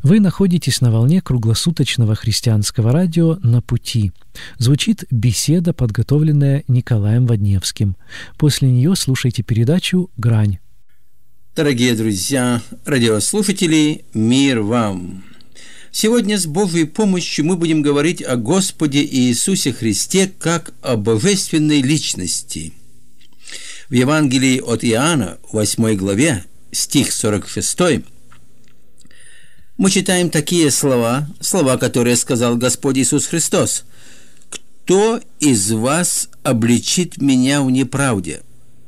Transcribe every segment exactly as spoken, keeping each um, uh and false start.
Вы находитесь на волне круглосуточного христианского радио «На пути». Звучит беседа, подготовленная Николаем Водневским. После нее слушайте передачу «Грань». Дорогие друзья, радиослушатели, мир вам! Сегодня с Божьей помощью мы будем говорить о Господе Иисусе Христе как о божественной личности. В Евангелии от Иоанна, восьмой главе, стих сорок шесть, мы читаем такие слова, слова, которые сказал Господь Иисус Христос: «Кто из вас обличит меня в неправде?»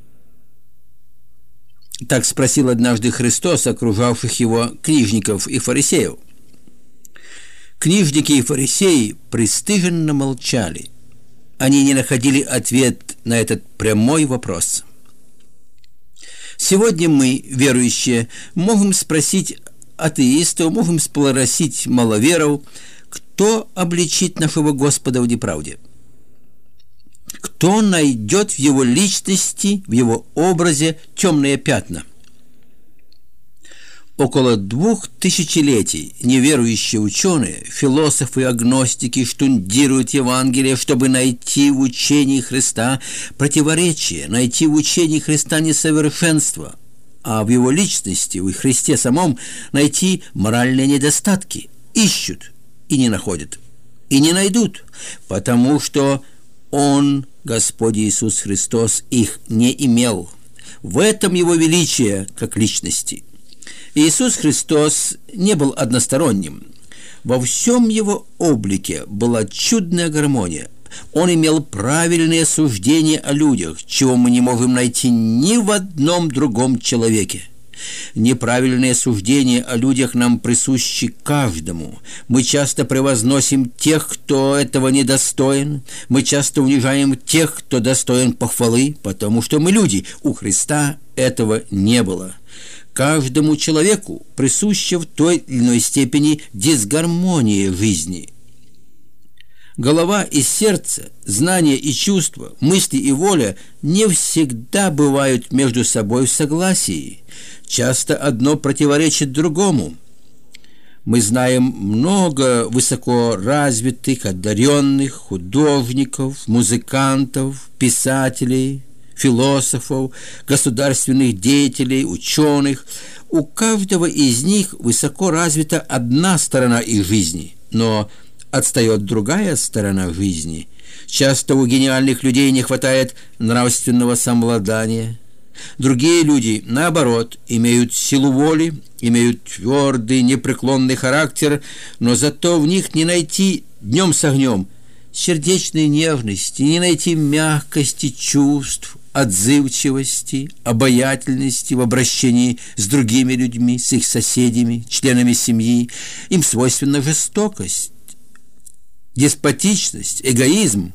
Так спросил однажды Христос окружавших его книжников и фарисеев. Книжники и фарисеи пристыженно молчали. Они не находили ответ на этот прямой вопрос. Сегодня мы, верующие, можем спросить атеистов, можем спросить маловеров, кто обличит нашего Господа в неправде? Кто найдет в его личности, в его образе темные пятна? Около двух тысячелетий неверующие ученые, философы, агностики штудируют Евангелие, чтобы найти в учении Христа противоречие, найти в учении Христа несовершенство, а в его личности, в Христе самом, найти моральные недостатки. Ищут и не находят, и не найдут, потому что Он, Господь Иисус Христос, их не имел. В этом Его величие как личности. Иисус Христос не был односторонним. Во всем Его облике была чудная гармония. Он имел правильные суждения о людях, чего мы не можем найти ни в одном другом человеке. Неправильные суждения о людях нам присущи каждому. Мы часто превозносим тех, кто этого недостоин. Мы часто унижаем тех, кто достоин похвалы, потому что мы люди. У Христа этого не было. Каждому человеку присуща в той или иной степени дисгармония жизни. Голова и сердце, знания и чувства, мысли и воля не всегда бывают между собой в согласии. Часто одно противоречит другому. Мы знаем много высокоразвитых, одаренных художников, музыкантов, писателей, философов, государственных деятелей, ученых. У каждого из них высоко развита одна сторона их жизни, но отстает другая сторона жизни. Часто у гениальных людей не хватает нравственного самообладания. Другие люди, наоборот, имеют силу воли, имеют твердый, непреклонный характер, но зато в них не найти днем с огнем сердечной нежности, не найти мягкости чувств, отзывчивости, обаятельности в обращении с другими людьми, с их соседями, членами семьи. Им свойственна жестокость, деспотичность, эгоизм.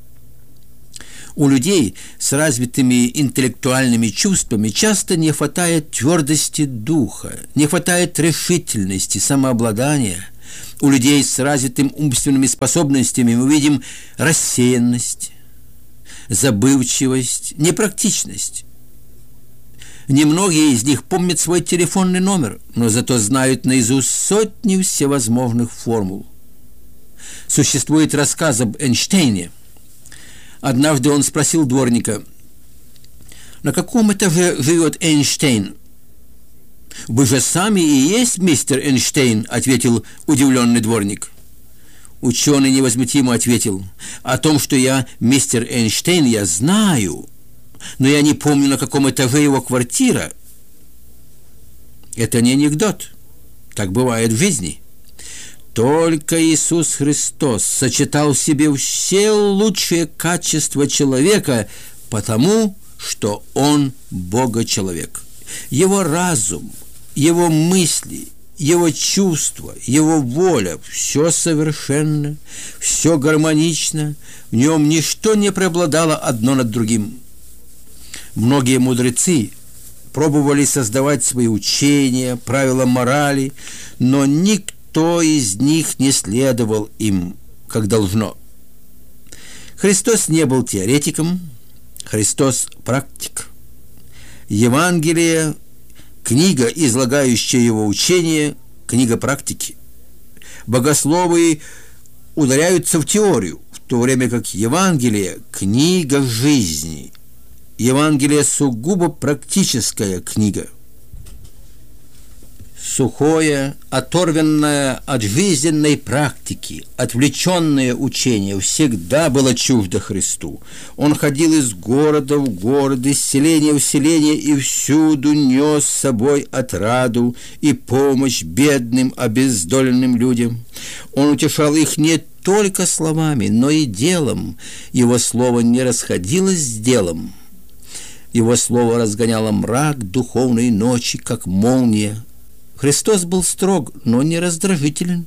У людей с развитыми интеллектуальными чувствами часто не хватает твердости духа, не хватает решительности, самообладания. У людей с развитыми умственными способностями мы видим рассеянность, забывчивость, непрактичность. Немногие из них помнят свой телефонный номер, но зато знают наизусть сотни всевозможных формул. Существует рассказ об Эйнштейне. Однажды он спросил дворника: «На каком этаже живет Эйнштейн?» «Вы же сами и есть мистер Эйнштейн», — ответил удивленный дворник. Ученый невозмутимо ответил: «О том, что я мистер Эйнштейн, я знаю, но я не помню, на каком этаже его квартира». Это не анекдот. Так бывает в жизни. Только Иисус Христос сочетал в себе все лучшие качества человека, потому что Он Бога-человек. Его разум, Его мысли, Его чувства, Его воля – все совершенно, все гармонично, в Нем ничто не преобладало одно над другим. Многие мудрецы пробовали создавать свои учения, правила морали, но никто Никто из них не следовал им, как должно. Христос не был теоретиком, Христос – практик. Евангелие, книга, излагающая его учение, книга практики. Богословы ударяются в теорию, в то время как Евангелие – книга жизни. Евангелие – сугубо практическая книга. Сухое, оторванное от жизненной практики, отвлеченное учение всегда было чуждо Христу. Он ходил из города в город, из селения в селение и всюду нес с собой отраду и помощь бедным, обездоленным людям. Он утешал их не только словами, но и делом. Его слово не расходилось с делом. Его слово разгоняло мрак духовной ночи, как молния. Христос был строг, но не раздражителен.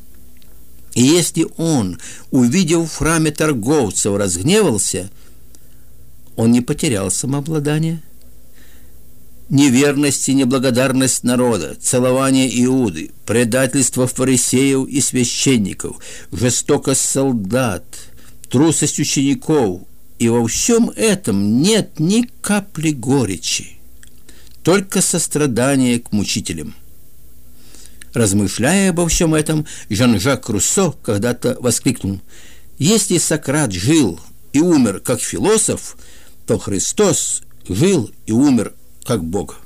И если он, увидев в храме торговцев, разгневался, он не потерял самообладание. Неверность и неблагодарность народа, целование Иуды, предательство фарисеев и священников, жестокость солдат, трусость учеников, и во всем этом нет ни капли горечи, только сострадание к мучителям. Размышляя обо всем этом, Жан-Жак Руссо когда-то воскликнул: «Если Сократ жил и умер как философ, то Христос жил и умер как Бог».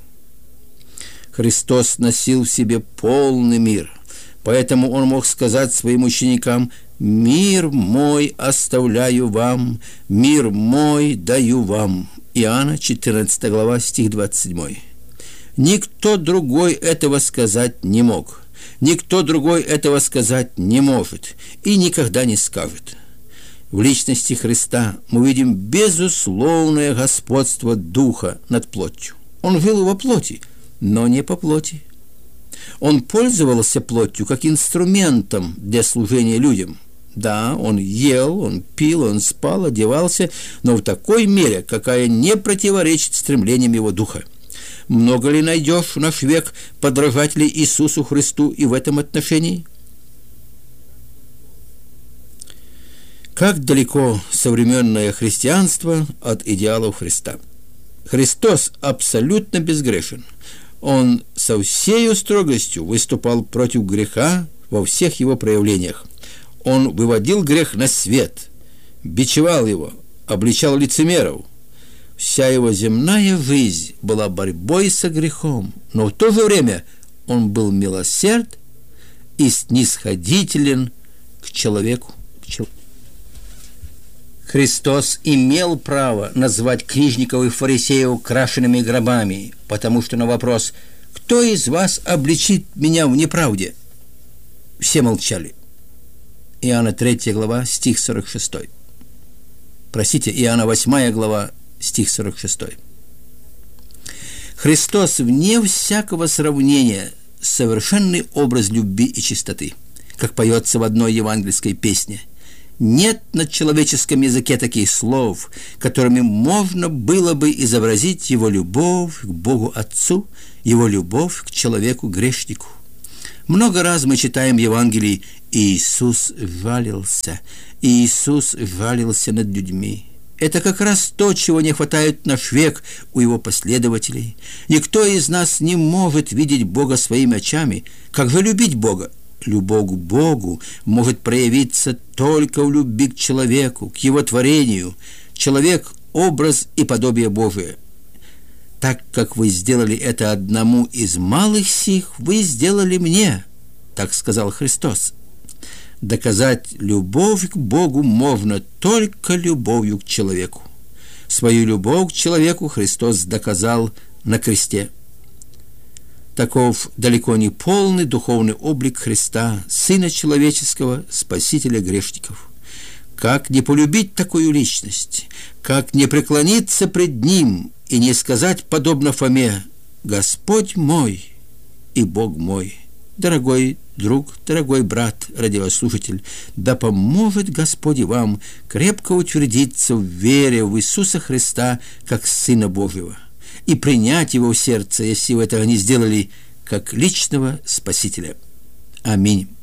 Христос носил в себе полный мир, поэтому он мог сказать своим ученикам: «Мир мой оставляю вам, мир мой даю вам». Иоанна четырнадцатая глава, стих двадцать семь. Никто другой этого сказать не мог. Никто другой этого сказать не может и никогда не скажет. В личности Христа мы видим безусловное господство Духа над плотью. Он жил во плоти, но не по плоти. Он пользовался плотью как инструментом для служения людям. Да, он ел, он пил, он спал, одевался, но в такой мере, какая не противоречит стремлениям его Духа. Много ли найдешь в наш век подражателей Иисусу Христу и в этом отношении? Как далеко современное христианство от идеалов Христа. Христос абсолютно безгрешен. Он со всею строгостью выступал против греха во всех его проявлениях. Он выводил грех на свет, бичевал его, обличал лицемеров. Вся его земная жизнь была борьбой со грехом, но в то же время он был милосерд и снисходителен к человеку. Христос имел право назвать книжников и фарисеев крашенными гробами, потому что на вопрос: «Кто из вас обличит меня в неправде?» все молчали. Иоанна третья глава, стих сорок шесть. Простите, Иоанна восьмая глава, стих сорок шесть. Христос, вне всякого сравнения, совершенный образ любви и чистоты, как поется в одной евангельской песне. Нет на человеческом языке таких слов, которыми можно было бы изобразить его любовь к Богу Отцу, его любовь к человеку-грешнику. Много раз мы читаем в Евангелии: Иисус жалился, Иисус жалился над людьми. Это как раз то, чего не хватает в наш век у его последователей. Никто из нас не может видеть Бога своими очами. Как же любить Бога? Любовь к Богу может проявиться только в любви к человеку, к его творению. Человек – образ и подобие Божие. Так как вы сделали это одному из малых сих, вы сделали мне, так сказал Христос. Доказать любовь к Богу можно только любовью к человеку. Свою любовь к человеку Христос доказал на кресте. Таков далеко не полный духовный облик Христа, Сына Человеческого, Спасителя грешников. Как не полюбить такую личность? Как не преклониться пред Ним и не сказать, подобно Фоме: «Господь мой и Бог мой»? Дорогой друг, дорогой брат, радиослушатель, да поможет Господь вам крепко утвердиться в вере в Иисуса Христа как Сына Божьего и принять Его в сердце, если вы этого не сделали, как личного Спасителя. Аминь.